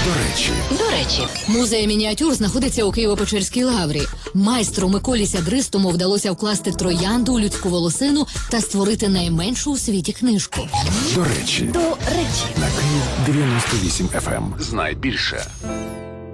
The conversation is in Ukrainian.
До речі, Музей мініатюр знаходиться у Києво-Печерській лаврі. Майстру Миколі Сядристому вдалося вкласти троянду у людську волосину та створити найменшу у світі книжку. До речі. До речі. На Київ 98 FM. Знай більше.